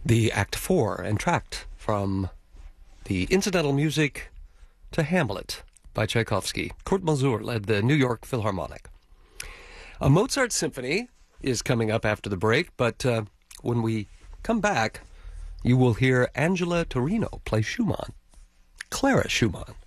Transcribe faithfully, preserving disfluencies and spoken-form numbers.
the Act Four entr'acte from the incidental music to Hamlet by Tchaikovsky. Kurt Masur led the New York Philharmonic. A Mozart symphony is coming up after the break, but uh, when we come back, you will hear Angela Torino play Schumann, Clara Schumann.